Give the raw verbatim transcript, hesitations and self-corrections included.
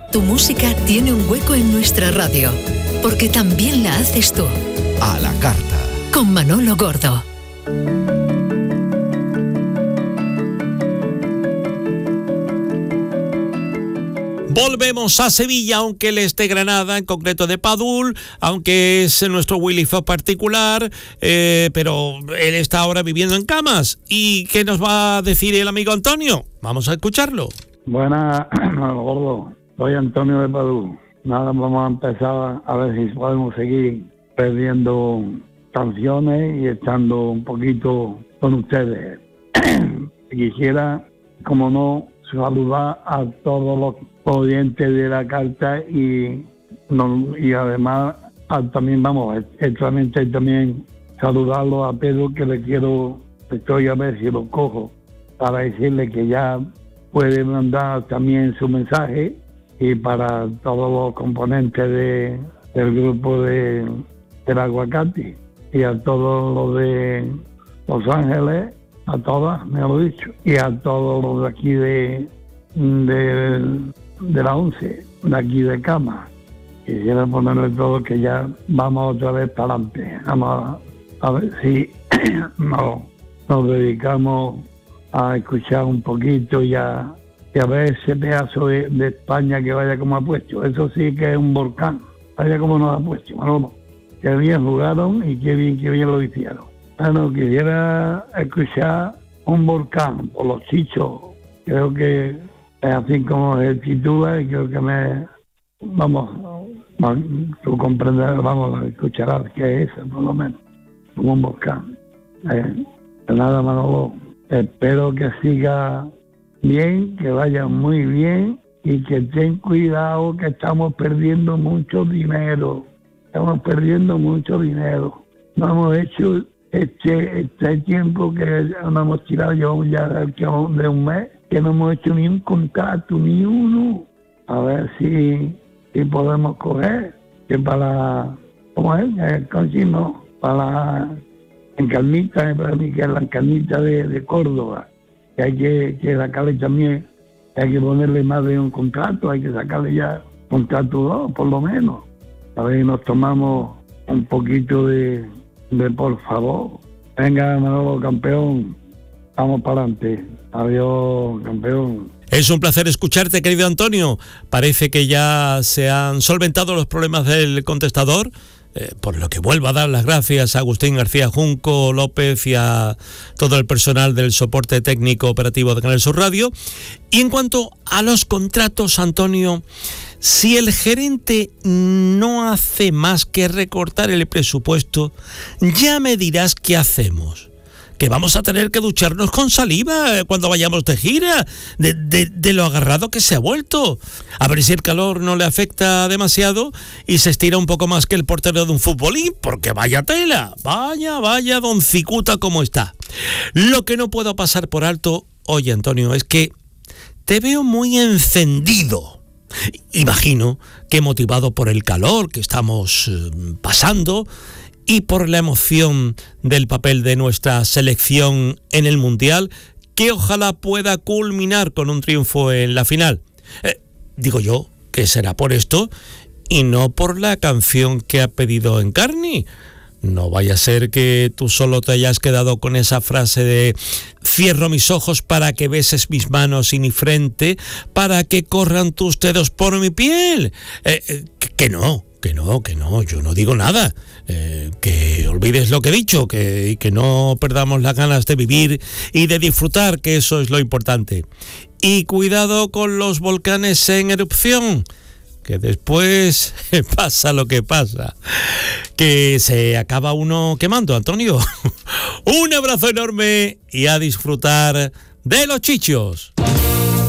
Tu música tiene un hueco en nuestra radio, porque también la haces tú. A la carta. Con Manolo Gordo. Volvemos a Sevilla, aunque él esté Granada, en concreto de Padul, aunque es nuestro Willy Fox particular, eh, pero él está ahora viviendo en Camas. ¿Y qué nos va a decir el amigo Antonio? Vamos a escucharlo. Buenas, Gordo. Soy Antonio de Padul. Nada, vamos a empezar a ver si podemos seguir perdiendo canciones y estando un poquito con ustedes. Quisiera, como no, saludar a todos los oyentes de la carta y no, y además a, también vamos extrañamente también saludarlo a Pedro, que le quiero, estoy a ver si lo cojo para decirle que ya puede mandar también su mensaje, y para todos los componentes de, del grupo de del Aguacate y a todos los de Los Ángeles, a todas, me lo he dicho, y a todos los de aquí de de, de la once, de aquí de Cama. Quisiera ponerle todo, que ya vamos otra vez para adelante. Vamos a, a ver si no, nos dedicamos a escuchar un poquito y a, y a ver ese pedazo de, de España que vaya como ha puesto. Eso sí que es un volcán, vaya como nos ha puesto, Manolo. Qué bien jugaron y qué bien, qué bien lo hicieron. Bueno, quisiera escuchar un volcán por los Chichos. Creo que es así como se titula, y creo que me, vamos, tú comprenderás, vamos, escucharás que es eso, por lo menos, como un volcán. Eh, nada, Manolo, espero que siga bien, que vaya muy bien, y que ten cuidado, que estamos perdiendo mucho dinero, estamos perdiendo mucho dinero. No hemos hecho este, este tiempo que no hemos tirado, yo ya de un mes, que no hemos hecho ni un contrato, ni uno. A ver si, si podemos coger, que para, ¿cómo es? El no, para en Calmita, para mí que es la Calmita de, de Córdoba, que hay que, que sacarle también, hay que ponerle más de un contrato, hay que sacarle ya contrato dos, por lo menos. A ver si nos tomamos un poquito de, de por favor. Venga, Manolo, campeón. Vamos para adelante. Adiós, campeón. Es un placer escucharte, querido Antonio. Parece que ya se han solventado los problemas del contestador, eh, por lo que vuelvo a dar las gracias a Agustín García Junco López y a todo el personal del soporte técnico operativo de Canal Sur Radio. Y en cuanto a los contratos, Antonio, si el gerente no hace más que recortar el presupuesto, ya me dirás qué hacemos. Que vamos a tener que ducharnos con saliva cuando vayamos de gira, de, de, de lo agarrado que se ha vuelto. A ver si el calor no le afecta demasiado y se estira un poco más que el portero de un futbolín, porque vaya tela, vaya, vaya don Cicuta como está. Lo que no puedo pasar por alto, oye Antonio, es que te veo muy encendido. Imagino que motivado por el calor que estamos eh, pasando, y por la emoción del papel de nuestra selección en el Mundial, que ojalá pueda culminar con un triunfo en la final. Eh, digo yo que será por esto y no por la canción que ha pedido Encarni. No vaya a ser que tú solo te hayas quedado con esa frase de cierro mis ojos para que beses mis manos y mi frente, para que corran tus dedos por mi piel. Eh, eh, que no. Que no, que no, yo no digo nada, eh, que olvides lo que he dicho, que, y que no perdamos las ganas de vivir y de disfrutar, que eso es lo importante. Y cuidado con los volcanes en erupción, que después pasa lo que pasa, que se acaba uno quemando, Antonio. Un abrazo enorme y a disfrutar de los Chichos.